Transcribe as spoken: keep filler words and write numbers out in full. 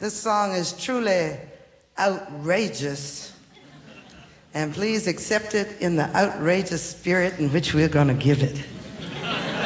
This song is truly outrageous. And please accept it in the outrageous spirit in which we're going to give it.